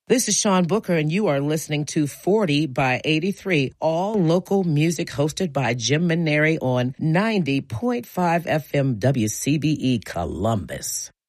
This is Sean Booker, and you are listening to 40 by 83, all local music hosted by Jim Maneri on 90.5 FM WCBE Columbus.